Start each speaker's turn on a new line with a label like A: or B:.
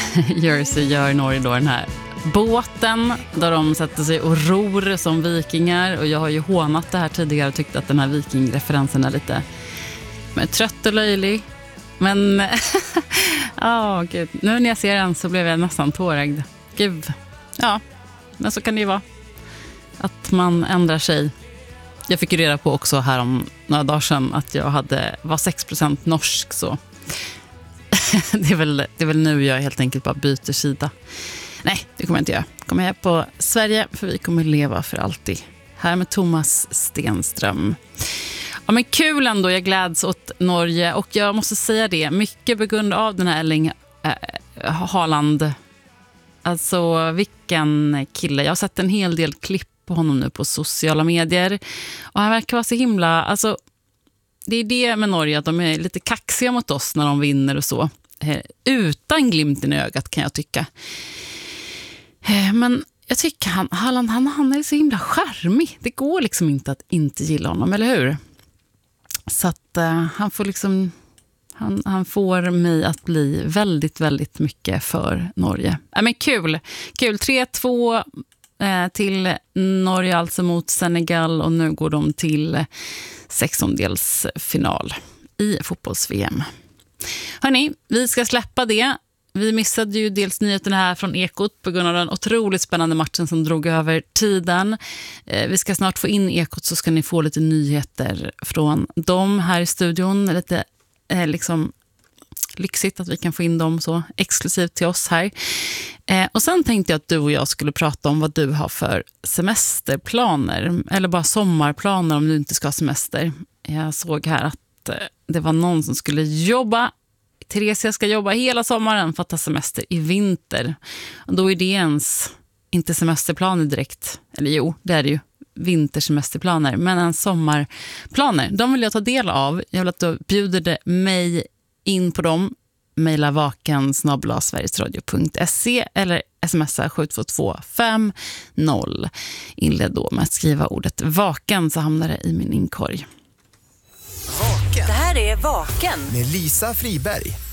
A: Jersey gör Norge då den här båten där de sätter sig och ror som vikingar. Och jag har ju hånat det här tidigare och tyckt att den här vikingreferensen är lite trött och löjlig. Men gud. Nu när jag ser den så blev jag nästan tårögd. Gud. Ja, men så kan det ju vara. Att man ändrar sig. Jag fick ju reda på också här om några dagar sedan att jag var 6% norsk, så det är väl nu jag helt enkelt bara byter sida. Nej, det kommer jag inte göra. Kommer jag på Sverige, för vi kommer leva för alltid. Här med Thomas Stenström. Ja, men kul ändå, jag gläds åt Norge. Och jag måste säga det, mycket på grund av den här Erling Haaland. Alltså, vilken kille. Jag har sett en hel del klipp på honom nu på sociala medier. Och han verkar vara så himla... Alltså, det är det med Norge, att de är lite kaxiga mot oss när de vinner och så. Utan glimten i ögat, kan jag tycka. Men jag tycker han är så himla charmig. Det går liksom inte att inte gilla honom, eller hur? Så att han får liksom... Han får mig att bli väldigt, väldigt mycket för Norge. Men kul. 3-2 till Norge alltså mot Senegal, och nu går de till 16-delsfinal i fotbolls-VM. Hörrni, vi ska släppa det. Vi missade ju dels nyheterna här från Ekot på grund av den otroligt spännande matchen som drog över tiden. Vi ska snart få in Ekot, så ska ni få lite nyheter från dem här i studion. Lite liksom lyxigt att vi kan få in dem så exklusivt till oss här. Och sen tänkte jag att du och jag skulle prata om vad du har för semesterplaner, eller bara sommarplaner om du inte ska ha semester. Jag såg här att det var någon som skulle jobba. Theresia ska jobba hela sommaren för att ta semester i vinter. Och då är det ens inte semesterplaner direkt. Eller jo, det är det ju. Vintersemesterplaner, men en sommarplaner. De vill jag ta del av. Jag vill att du bjuder mig in på dem. Maila vaken@sverigesradio.se eller smsa 72250. Inled då med att skriva ordet vaken, så hamnar det i min inkorg.
B: Vaken.
C: Det här är Vaken
B: Med Lisa Friberg.